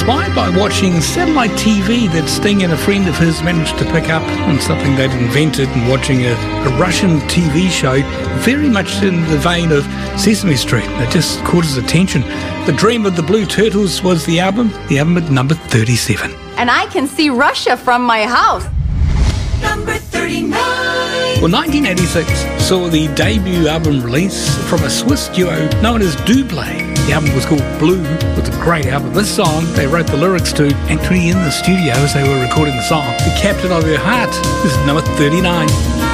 inspired by watching satellite TV that Sting and a friend of his managed to pick up on something they'd invented, and watching a Russian TV show very much in the vein of Sesame Street. It just caught his attention. The Dream of the Blue Turtles was the album at number 37. And I can see Russia from my house. Number 39. Well, 1986 saw the debut album release from a Swiss duo known as Double. The album was called Blue. It was a great album. This song they wrote the lyrics to actually in the studio as they were recording the song. The Captain of Your Heart is number 39.